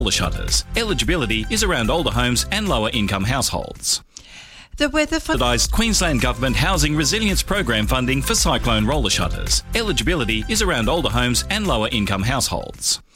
roller shutters. Eligibility is around older homes and lower income households. The weather for Queensland Government Housing Resilience Program funding for cyclone roller shutters. Eligibility is around older homes and lower income households.